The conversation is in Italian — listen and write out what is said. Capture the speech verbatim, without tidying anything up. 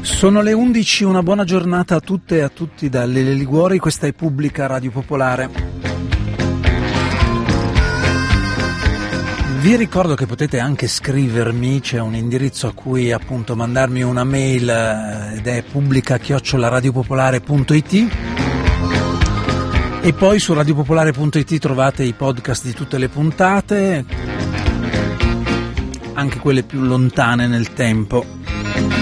Sono le undici, una buona giornata a tutte e a tutti da Lele Liguori, questa è Pubblica Radio Popolare. Vi ricordo che potete anche scrivermi, c'è un indirizzo a cui appunto mandarmi una mail ed è pubblica chiocciola radiopopolare punto it, e poi su radiopopolare punto it trovate i podcast di tutte le puntate, anche quelle più lontane nel tempo.